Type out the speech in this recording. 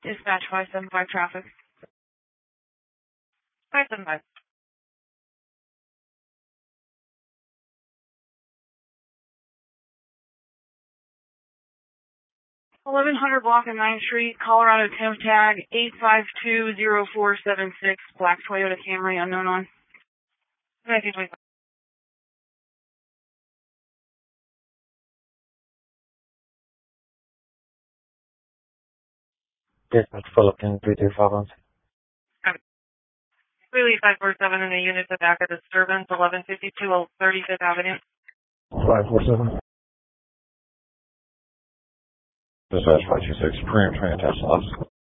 Dispatch 575 traffic. 575. 1100 block of 9th Street, Colorado temp tag 8520476, black Toyota Camry, unknown on. 1925. Dispatch Fullerton 335. Clearly 547 in the unit to back of disturbance, 1152 35th Avenue. 547. Dispatch 526, Premier Train attached loss.